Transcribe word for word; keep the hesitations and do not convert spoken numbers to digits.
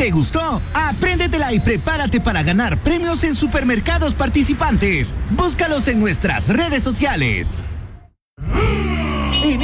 ¿Te gustó? Apréndetela y prepárate para ganar premios en supermercados participantes. Búscalos en nuestras redes sociales.